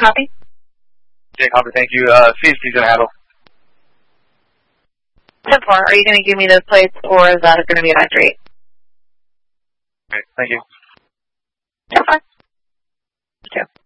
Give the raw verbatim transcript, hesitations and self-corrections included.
Copy? Okay, copy, thank you. Uh, C H P's gonna handle. ten four, are you going to give me those plates, or is that going to be a factory eight? Okay, thank you. ten four. two.